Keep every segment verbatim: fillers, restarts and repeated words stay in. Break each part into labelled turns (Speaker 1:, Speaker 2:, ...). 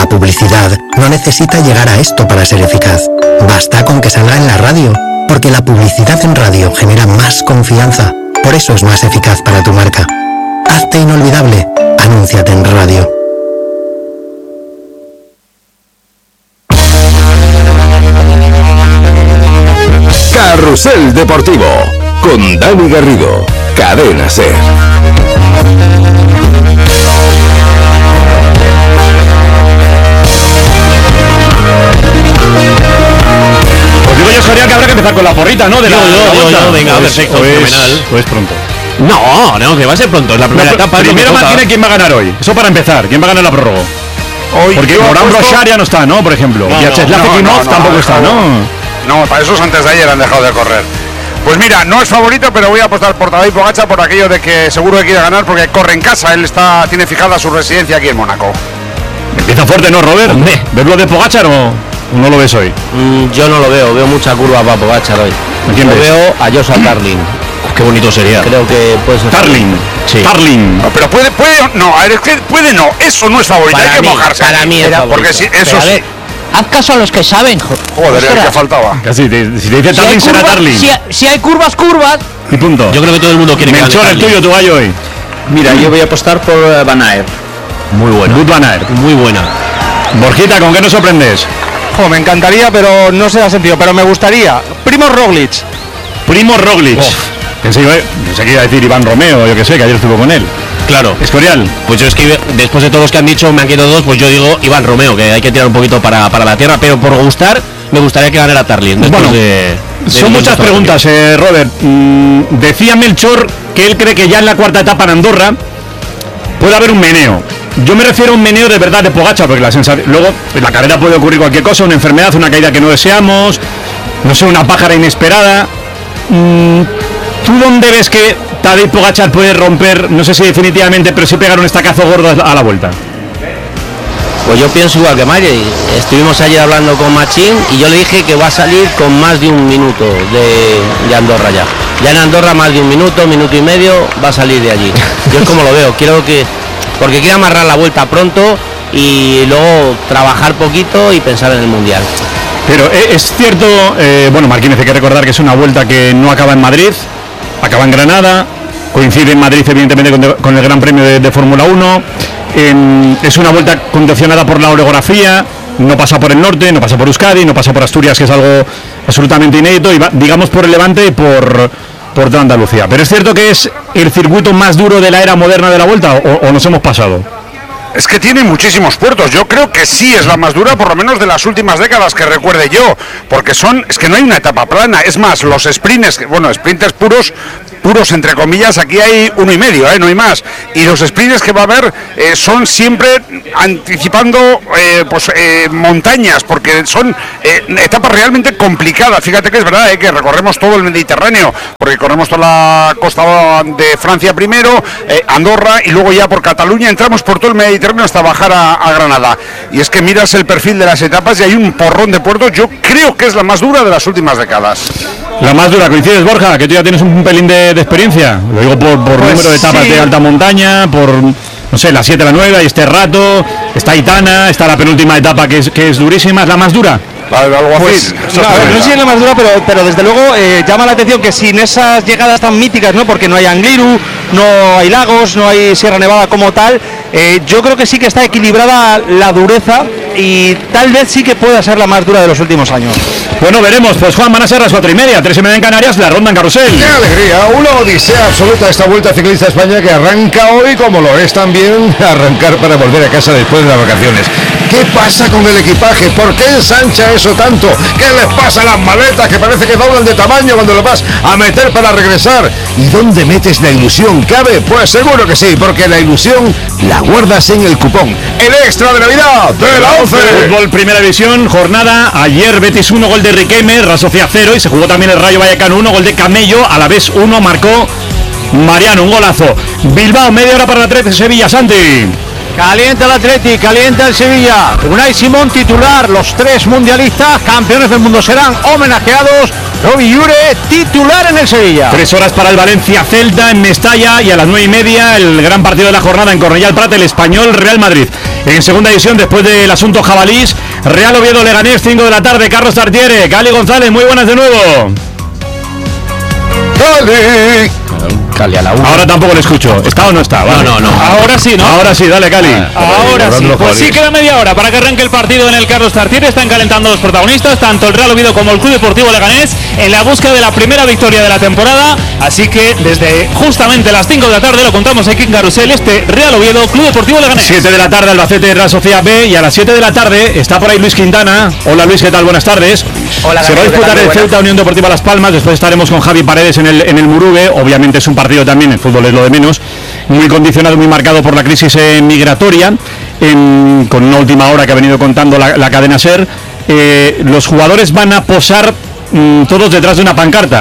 Speaker 1: La publicidad no necesita llegar a esto para ser eficaz. Basta con que salga en la radio, porque la publicidad en radio genera más confianza. Por eso es más eficaz para tu marca. Hazte inolvidable. Anúnciate en radio.
Speaker 2: Carrusel Deportivo con Dani Garrido. Cadena SER.
Speaker 3: Pues digo yo, Soria, que habrá que empezar con la porrita, ¿no? De la,
Speaker 4: yo, yo,
Speaker 3: la
Speaker 4: yo,
Speaker 3: vuelta.
Speaker 4: yo, venga,
Speaker 3: pues,
Speaker 4: perfecto,
Speaker 3: pues,
Speaker 4: fenomenal.
Speaker 3: Pues pronto.
Speaker 4: No, no, que va a ser pronto, es la primera
Speaker 3: No,
Speaker 4: etapa.
Speaker 3: primero mantiene quién va a ganar hoy. Eso para empezar, quién va a ganar la prórroga.
Speaker 5: Hoy
Speaker 3: Porque Morán
Speaker 5: puesto...
Speaker 3: Rosaria no está, ¿no? Por ejemplo.
Speaker 4: No,
Speaker 3: y Vyacheslav
Speaker 5: no,
Speaker 3: Ekimov
Speaker 5: no, no,
Speaker 3: tampoco
Speaker 5: no,
Speaker 3: está, ¿no?
Speaker 5: No, para esos antes de ayer han dejado de correr. Pues mira, no es favorito, pero voy a apostar por Tadej Pogačar por aquello de que seguro que quiere ganar porque corre en casa. Él está tiene fijada su residencia aquí en Mónaco.
Speaker 3: Empieza fuerte, ¿no, Robert?
Speaker 4: Hombre.
Speaker 3: ¿Ves lo de Pogačar o no lo ves hoy?
Speaker 6: Mm, yo no lo veo, veo mucha curva para Pogačar hoy.
Speaker 3: ¿A quién
Speaker 6: Lo
Speaker 3: ves?
Speaker 6: veo a Joshua Tarling.
Speaker 4: Qué bonito sería.
Speaker 6: Creo que puede ser.
Speaker 3: Tarling.
Speaker 6: Sí.
Speaker 3: Tarling.
Speaker 5: No, pero puede, puede, no, a ver, es que puede no, eso no es favorito,
Speaker 6: Para
Speaker 5: hay que
Speaker 6: mí,
Speaker 5: mojarse.
Speaker 6: para mí es favorito.
Speaker 5: porque si eso
Speaker 7: Pero a
Speaker 5: sí.
Speaker 7: ver, haz caso a los que saben. jo-
Speaker 5: Joder, el
Speaker 7: ostras.
Speaker 5: que faltaba.
Speaker 3: Casi, te- si te dice
Speaker 7: Si hay
Speaker 3: Tarling, será
Speaker 7: curvas-
Speaker 3: Tarling.
Speaker 7: si hay- si hay curvas, curvas.
Speaker 3: Y punto.
Speaker 4: Yo creo que todo el mundo quiere que
Speaker 3: Melchor,
Speaker 4: gane
Speaker 3: el
Speaker 4: Tarling.
Speaker 3: tuyo, tu gallo hoy.
Speaker 6: Mira, yo voy a apostar por uh, Van Aert.
Speaker 4: Muy buena.
Speaker 3: Good Van Aert.
Speaker 4: Muy buena.
Speaker 3: Borjita, ¿con qué nos sorprendes?
Speaker 8: Jo, me encantaría, pero no se da sentido. Pero me gustaría. Primo Roglic.
Speaker 3: Primo Roglic. Pensé, yo, eh, pensé que iba a decir Iván Romeo, yo que sé, que ayer estuvo con él.
Speaker 4: Claro.
Speaker 3: Escorial.
Speaker 4: Pues yo es que después de todos los que han dicho, me han quedado dos, pues yo digo Iván Romeo, que hay que tirar un poquito para, para la tierra, pero por gustar, me gustaría que ganara Tarling. después
Speaker 3: Bueno,
Speaker 4: de, de
Speaker 3: Son muchas
Speaker 4: de-
Speaker 3: preguntas, eh, Robert. Mm, decía Melchor que él cree que ya en la cuarta etapa en Andorra puede haber un meneo. Yo me refiero a un meneo de verdad de Pogačar, porque la sensación, luego en la carrera puede ocurrir cualquier cosa, una enfermedad, una caída que no deseamos, no sé, una pájara inesperada. Mm, ¿Tú dónde ves que Tadej Pogačar puede romper, no sé si definitivamente, pero sí pegar un estacazo gordo a la vuelta?
Speaker 6: Pues yo pienso igual que Mario. Estuvimos ayer hablando con Machín y yo le dije que va a salir con más de un minuto de, de Andorra ya. Ya en Andorra más de un minuto, minuto y medio va a salir de allí. Yo es como lo veo, quiero que, porque quiere amarrar la vuelta pronto y luego trabajar poquito y pensar en el Mundial.
Speaker 3: Pero eh, es cierto, eh, bueno, Marquínez, hay que recordar que es una vuelta que no acaba en Madrid, acaba en Granada, coincide en Madrid evidentemente con, de, con el Gran Premio de, de Fórmula uno, eh, es una vuelta condicionada por la orografía, no pasa por el norte, no pasa por Euskadi, no pasa por Asturias, que es algo absolutamente inédito, y va, digamos por el Levante y por, por toda Andalucía. Pero es cierto que es el circuito más duro de la era moderna de la vuelta, o, o nos hemos pasado.
Speaker 5: Es que tiene muchísimos puertos. Yo creo que sí es la más dura, por lo menos de las últimas décadas que recuerde yo, porque son, es que no hay una etapa plana. Es más, los sprints, bueno, sprints puros, puros entre comillas, aquí hay uno y medio, ¿eh? No hay más. Y los sprints que va a haber eh, son siempre anticipando eh, pues eh, montañas, porque son eh, etapas realmente complicadas. Fíjate que es verdad, ¿eh? Que recorremos todo el Mediterráneo, porque corremos toda la costa de Francia primero, eh, Andorra, y luego ya por Cataluña entramos por todo el Mediterráneo hasta bajar a, a Granada. Y es que miras el perfil de las etapas y hay un porrón de puertos. Yo creo que es la más dura de las últimas décadas.
Speaker 3: La más dura, ¿coincides, Borja? Que tú ya tienes un pelín de, de experiencia. Lo digo por, por
Speaker 5: Pues
Speaker 3: número de etapas
Speaker 5: sí.
Speaker 3: de alta montaña, por, no sé, la siete, la nueve, y este rato, está Aitana, está la penúltima etapa que es, que es durísima, ¿es la más dura?
Speaker 5: La del Alguacil.
Speaker 8: Pues, no, a ver, no sé si es la más dura, pero, pero desde luego eh, llama la atención que sin esas llegadas tan míticas, ¿no? Porque no hay Angliru, no hay lagos, no hay Sierra Nevada como tal, eh, yo creo que sí que está equilibrada la dureza y tal vez sí que pueda ser la más dura de los últimos años.
Speaker 3: Bueno, veremos. Pues Juan, van a ser las cuatro y media, tres y media en Canarias, la ronda en Carrusel.
Speaker 2: ¡Qué alegría! Una odisea absoluta esta Vuelta Ciclista a España que arranca hoy, como lo es también arrancar para volver a casa después de las vacaciones. ¿Qué pasa con el equipaje? ¿Por qué ensancha eso tanto? ¿Qué les pasa a las maletas que parece que doblan de tamaño cuando lo vas a meter para regresar? ¿Y dónde metes la ilusión? ¿Cabe? Pues seguro que sí, porque la ilusión la guardas en el cupón. El extra de Navidad de la once.
Speaker 3: Fútbol Primera División, jornada. Ayer Betis uno, gol de Riquelme, Rasofia cero, y se jugó también el Rayo Vallecano uno, gol de Camello, a la vez uno, marcó Mariano, un golazo. Bilbao, media hora para la trece, Sevilla, Santi.
Speaker 9: Calienta el Atleti, calienta el Sevilla. Unai Simón titular, los tres mundialistas, campeones del mundo serán homenajeados. Robbie Llure titular en el Sevilla.
Speaker 3: Tres horas para el Valencia Celta en Mestalla y a las nueve y media el gran partido de la jornada en Cornellà el Prat, el Español Real Madrid. En segunda división, después del asunto Jabalís, Real Oviedo Leganés, cinco de la tarde, Carlos Tartiere, Cali González, muy buenas de nuevo.
Speaker 2: ¡Cali!
Speaker 4: Cali a la una.
Speaker 3: Ahora tampoco le escucho. ¿Está o no está? Vale.
Speaker 4: No, no, no.
Speaker 10: Ahora sí, ¿no?
Speaker 3: Ahora sí, dale, Cali.
Speaker 10: Ahora sí, pues sí queda media hora para que arranque el partido en el Carlos Tartiere. Están calentando los protagonistas, tanto el Real Oviedo como el Club Deportivo Leganés, en la búsqueda de la primera victoria de la temporada. Así que desde justamente las cinco de la tarde lo contamos aquí en Carrusel, este Real Oviedo, Club Deportivo Leganés.
Speaker 3: siete de la tarde, Albacete Real Sociedad B, y a las siete de la tarde está por ahí Luis Quintana. Hola Luis, ¿qué tal? Buenas tardes.
Speaker 6: Hola,
Speaker 3: Se va a disputar el Ceuta Unión Deportiva Las Palmas, después estaremos con Javi Paredes en el, en el Murugue. Obviamente es un partido también, el fútbol es lo de menos, muy condicionado, muy marcado por la crisis eh, migratoria, en, con una última hora que ha venido contando la, la cadena SER. Eh, los jugadores van a posar mmm, todos detrás de una pancarta.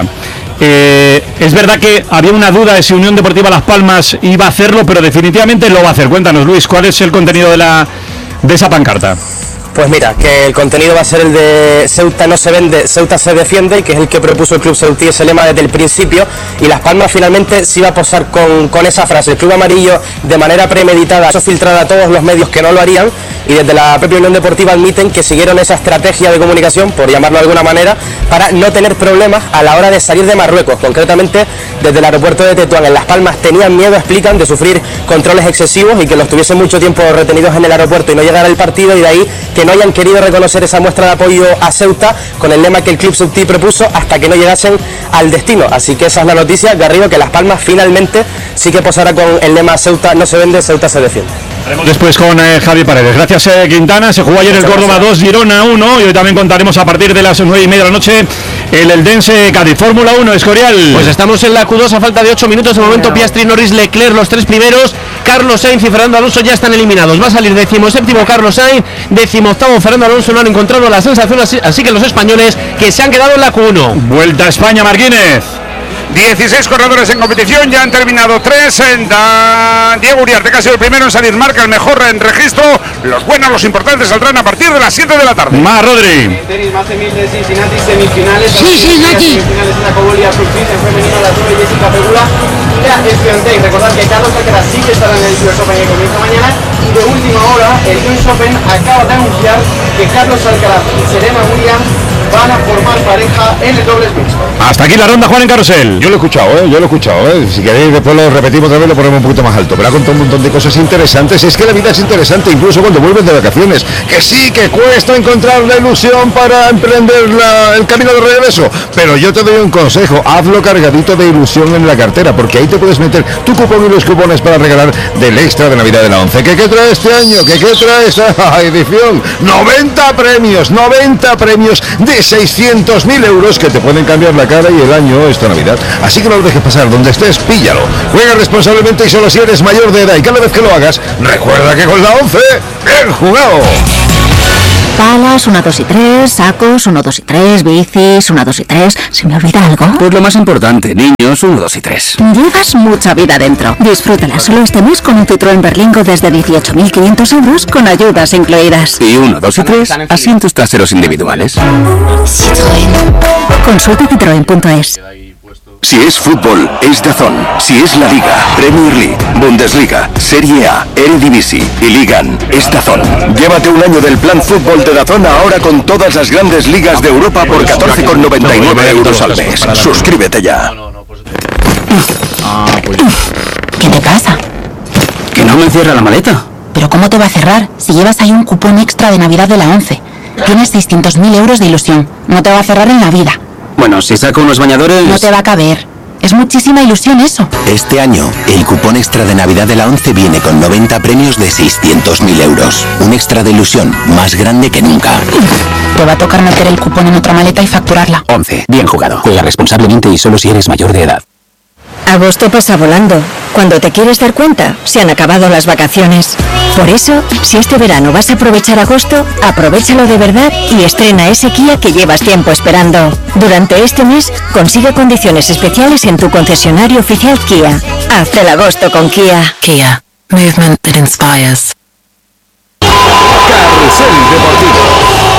Speaker 3: Eh, es verdad que había una duda de si Unión Deportiva Las Palmas iba a hacerlo, pero definitivamente lo va a hacer. Cuéntanos, Luis, ¿cuál es el contenido de, la, de esa pancarta?
Speaker 6: Pues mira, que el contenido va a ser el de Ceuta no se vende, Ceuta se defiende, y que es el que propuso el club ceutí, ese lema desde el principio, y Las Palmas finalmente sí va a posar con, con esa frase. El club amarillo, de manera premeditada, hizo filtrar a todos los medios que no lo harían, y desde la propia Unión Deportiva admiten que siguieron esa estrategia de comunicación, por llamarlo de alguna manera, para no tener problemas a la hora de salir de Marruecos. Concretamente, desde el aeropuerto de Tetuán en Las Palmas tenían miedo, explican, de sufrir controles excesivos y que los tuviesen mucho tiempo retenidos en el aeropuerto y no llegar al partido, y de ahí que no hayan querido reconocer esa muestra de apoyo a Ceuta con el lema que el club ceutí propuso hasta que no llegasen al destino. Así que esa es la noticia, Garrido, que Las Palmas finalmente sí que posará con el lema Ceuta no se vende, Ceuta se defiende.
Speaker 3: Haremos después con eh, Javi Paredes. Gracias, eh, Quintana. Se jugó ayer el Córdoba dos, Girona uno, y hoy también contaremos a partir de las nueve y media de la noche el Eldense Cádiz. Fórmula uno, Escorial.
Speaker 4: Pues estamos en la Q dos a falta de ocho minutos. De momento Piastri, Norris, Leclerc los tres primeros. Carlos Sainz y Fernando Alonso ya están eliminados. Va a salir decimoséptimo Carlos Sainz, decimoctavo Fernando Alonso. No han encontrado la sensación, así, así que los españoles que se han quedado en la Q uno.
Speaker 3: Vuelta a España, Marquínez.
Speaker 5: dieciséis corredores en competición, ya han terminado tres. En da... Diego Uriarte, que ha sido el primero en salir, marca el mejor en registro. Los buenos, los importantes saldrán a partir de las siete de la tarde.
Speaker 3: Más Rodri.
Speaker 11: Tenis más mil de Cincinnati, semifinales.
Speaker 7: Sí, sí, Nati.
Speaker 11: Semifinales en la Cobolia Surfing, en femenino a las nueve, Jessica Pegula. Ya estudiantes, recordad que Carlos Alcaraz sí que estará en el U S Open que comienza mañana. Y de última hora, el U S Open acaba de anunciar que Carlos Alcaraz y Serena Williams van a formar pareja en el dobles mixto.
Speaker 3: Hasta aquí la ronda, Juan, en Carrusel.
Speaker 2: Yo lo he escuchado, ¿eh? Yo lo he escuchado, ¿eh? Si queréis después lo repetimos otra vez, lo ponemos un poquito más alto. Pero ha contado un montón de cosas interesantes. Es que la vida es interesante, incluso cuando vuelves de vacaciones. Que sí, que cuesta encontrar la ilusión para emprender la, el camino de regreso. Pero yo te doy un consejo, hazlo cargadito de ilusión en la cartera, porque ahí te puedes meter tu cupón y los cupones para regalar del extra de Navidad de la once. ¿Qué, qué trae este año? ¿Qué, qué trae esta edición? noventa premios, noventa premios de seiscientos mil euros que te pueden cambiar la cara y el año esta Navidad. Así que no lo dejes pasar, donde estés, píllalo. Juega responsablemente y solo si eres mayor de edad, y cada vez que lo hagas, recuerda que con la once, bien jugado.
Speaker 12: Palas, una, dos y tres, sacos, uno, dos y tres, bicis, una, dos y tres. ¿Se me olvida algo?
Speaker 13: Pues lo más importante, niños, uno, dos y tres.
Speaker 12: Llevas mucha vida dentro. Disfrútala solo este mes con un Citroën Berlingo desde dieciocho mil quinientos euros con ayudas incluidas.
Speaker 13: Y uno, dos y tres, asientos traseros individuales.
Speaker 12: Citroën. Consulta citroen punto es.
Speaker 14: Si es fútbol, es DAZN. Si es la Liga, Premier League, Bundesliga, Serie A, Eredivisie y Ligan, es DAZN. Llévate un año del plan fútbol de DAZN ahora con todas las grandes ligas de Europa por catorce con noventa y nueve euros al mes. Suscríbete ya.
Speaker 12: ¿Qué te pasa?
Speaker 13: Que no me cierra la maleta.
Speaker 12: ¿Pero cómo te va a cerrar si llevas ahí un cupón extra de Navidad de la once? Tienes seiscientos mil euros de ilusión. No te va a cerrar en la vida.
Speaker 13: Bueno, si saco unos bañadores...
Speaker 12: No te va a caber. Es muchísima ilusión eso.
Speaker 14: Este año, el cupón extra de Navidad de la once viene con noventa premios de seiscientos mil euros. Un extra de ilusión más grande que nunca.
Speaker 12: Te va a tocar meter el cupón en otra maleta y facturarla.
Speaker 13: once. Bien jugado. Juega responsablemente y solo si eres mayor de edad.
Speaker 15: Agosto pasa volando. Cuando te quieres dar cuenta, se han acabado las vacaciones. Por eso, si este verano vas a aprovechar agosto, aprovéchalo de verdad y estrena ese Kia que llevas tiempo esperando. Durante este mes, consigue condiciones especiales en tu concesionario oficial Kia. Haz el agosto con Kia.
Speaker 16: Kia. Movement that inspires.
Speaker 14: Carrusel Deportivo.